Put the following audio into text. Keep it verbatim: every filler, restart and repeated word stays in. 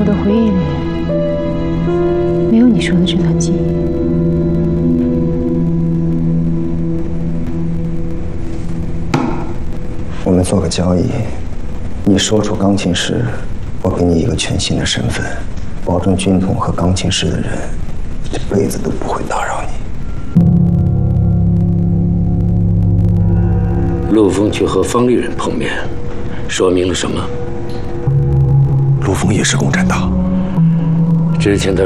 我的回忆里没有你说的这段记忆。 我们做个交易，你说出钢琴师，我给你一个全新的身份，保证军统和钢琴师的人这辈子都不会打扰你。 陆枫去和方立人碰面，说明了什么？ 陆枫也是共产党。 之前他